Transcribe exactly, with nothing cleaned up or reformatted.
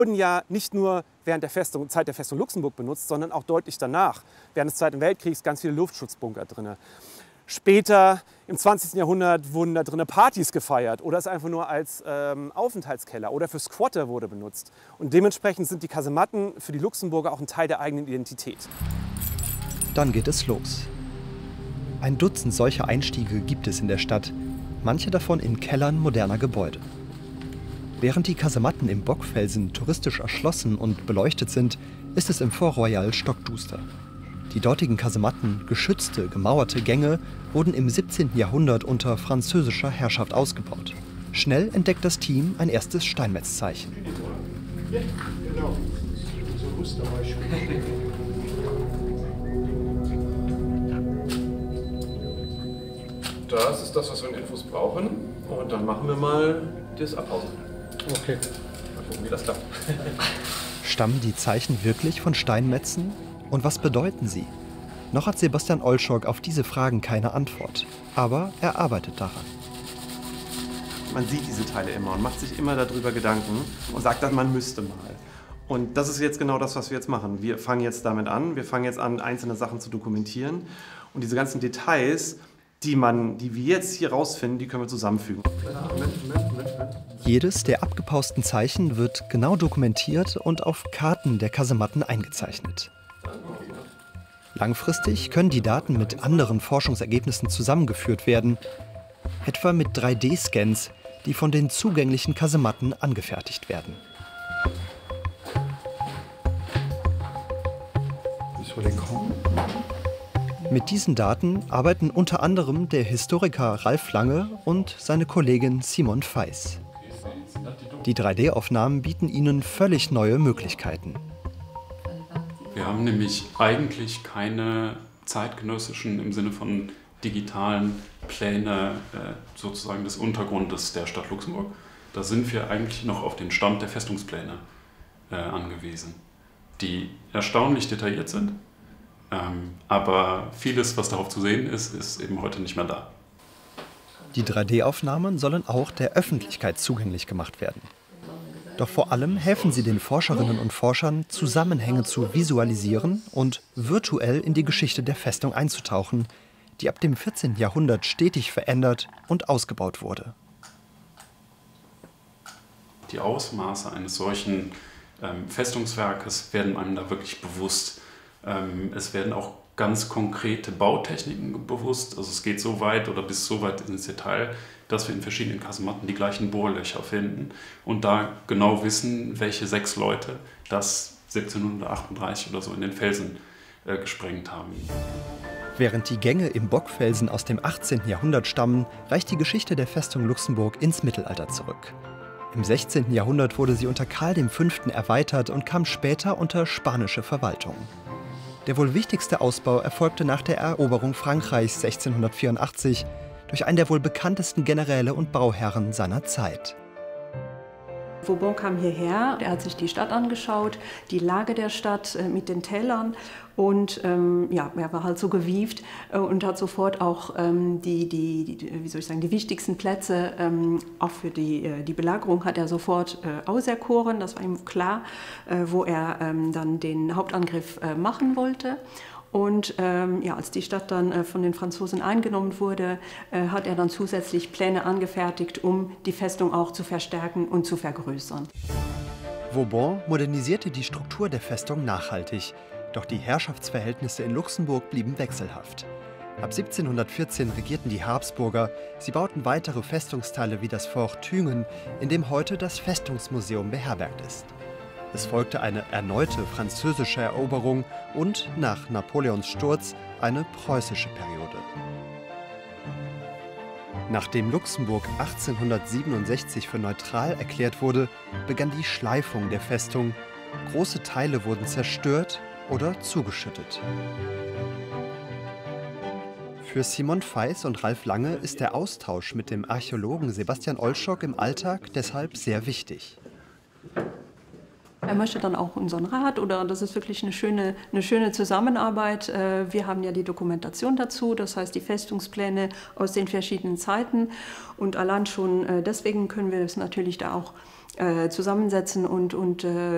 wurden ja nicht nur während der Festung, Zeit der Festung Luxemburg benutzt, sondern auch deutlich danach. Während des Zweiten Weltkriegs ganz viele Luftschutzbunker drin. Später, im zwanzigsten Jahrhundert, wurden da drinnen Partys gefeiert oder es einfach nur als ähm, Aufenthaltskeller oder für Squatter wurde benutzt. Und dementsprechend sind die Kasematten für die Luxemburger auch ein Teil der eigenen Identität. Dann geht es los. Ein Dutzend solcher Einstiege gibt es in der Stadt, manche davon in Kellern moderner Gebäude. Während die Kasematten im Bockfelsen touristisch erschlossen und beleuchtet sind, ist es im Fort Royal stockduster. Die dortigen Kasematten, geschützte, gemauerte Gänge, wurden im siebzehnten Jahrhundert unter französischer Herrschaft ausgebaut. Schnell entdeckt das Team ein erstes Steinmetzzeichen. Ja, genau. So Musterbeispiel. Das ist das, was wir in Infos brauchen. Und dann machen wir mal das Abhausen. Okay. Mal gucken, wie das klappt. Stammen die Zeichen wirklich von Steinmetzen? Und was bedeuten sie? Noch hat Sebastian Olschog auf diese Fragen keine Antwort. Aber er arbeitet daran. Man sieht diese Teile immer und macht sich immer darüber Gedanken und sagt dann, man müsste mal. Und das ist jetzt genau das, was wir jetzt machen. Wir fangen jetzt damit an. Wir fangen jetzt an, einzelne Sachen zu dokumentieren. Und diese ganzen Details, die, man, die wir jetzt hier rausfinden, die können wir zusammenfügen. Moment, Moment, Moment, Moment. Jedes der abgepausten Zeichen wird genau dokumentiert und auf Karten der Kasematten eingezeichnet. Langfristig können die Daten mit anderen Forschungsergebnissen zusammengeführt werden, etwa mit drei D Scans, die von den zugänglichen Kasematten angefertigt werden. Mit diesen Daten arbeiten unter anderem der Historiker Ralf Lange und seine Kollegin Simone Feiss. Die drei D Aufnahmen bieten ihnen völlig neue Möglichkeiten. Wir haben nämlich eigentlich keine zeitgenössischen im Sinne von digitalen Pläne äh, sozusagen des Untergrundes der Stadt Luxemburg. Da sind wir eigentlich noch auf den Stand der Festungspläne äh, angewiesen, die erstaunlich detailliert sind. Ähm, aber vieles, was darauf zu sehen ist, ist eben heute nicht mehr da. Die drei D Aufnahmen sollen auch der Öffentlichkeit zugänglich gemacht werden. Doch vor allem helfen sie den Forscherinnen und Forschern, Zusammenhänge zu visualisieren und virtuell in die Geschichte der Festung einzutauchen, die ab dem vierzehnten Jahrhundert stetig verändert und ausgebaut wurde. Die Ausmaße eines solchen ähm, Festungswerkes werden einem da wirklich bewusst. Ähm, es werden auch ganz konkrete Bautechniken bewusst. Also es geht so weit oder bis so weit ins Detail, dass wir in verschiedenen Kasematten die gleichen Bohrlöcher finden und da genau wissen, welche sechs Leute das siebzehnhundertachtunddreißig oder so in den Felsen äh, gesprengt haben. Während die Gänge im Bockfelsen aus dem achtzehnten Jahrhundert stammen, reicht die Geschichte der Festung Luxemburg ins Mittelalter zurück. Im sechzehnten Jahrhundert wurde sie unter Karl der Fünfte erweitert und kam später unter spanische Verwaltung. Der wohl wichtigste Ausbau erfolgte nach der Eroberung Frankreichs sechzehnhundertvierundachtzig durch einen der wohl bekanntesten Generäle und Bauherren seiner Zeit. Vauban kam hierher, er hat sich die Stadt angeschaut, die Lage der Stadt äh, mit den Tälern und ähm, ja, er war halt so gewieft äh, und hat sofort auch ähm, die, die, die, wie soll ich sagen, die wichtigsten Plätze, ähm, auch für die, äh, die Belagerung hat er sofort äh, auserkoren, das war ihm klar, äh, wo er ähm, dann den Hauptangriff äh, machen wollte. Und ähm, ja, als die Stadt dann äh, von den Franzosen eingenommen wurde, äh, hat er dann zusätzlich Pläne angefertigt, um die Festung auch zu verstärken und zu vergrößern. Vauban modernisierte die Struktur der Festung nachhaltig, doch die Herrschaftsverhältnisse in Luxemburg blieben wechselhaft. Ab siebzehnhundertvierzehn regierten die Habsburger, sie bauten weitere Festungsteile wie das Fort Thüngen, in dem heute das Festungsmuseum beherbergt ist. Es folgte eine erneute französische Eroberung und nach Napoleons Sturz eine preußische Periode. Nachdem Luxemburg achtzehnhundertsiebenundsechzig für neutral erklärt wurde, begann die Schleifung der Festung. Große Teile wurden zerstört oder zugeschüttet. Für Simone Feiss und Ralf Lange ist der Austausch mit dem Archäologen Sebastian Olschog im Alltag deshalb sehr wichtig. Er möchte dann auch unseren Rat oder das ist wirklich eine schöne, eine schöne Zusammenarbeit. Wir haben ja die Dokumentation dazu, das heißt die Festungspläne aus den verschiedenen Zeiten und allein schon deswegen können wir es natürlich da auch zusammensetzen und, und